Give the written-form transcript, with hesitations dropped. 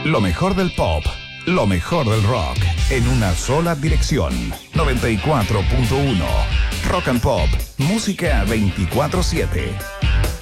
Lo mejor del pop, lo mejor del rock, en una sola dirección. 94.1 Rock and Pop, música 24/7.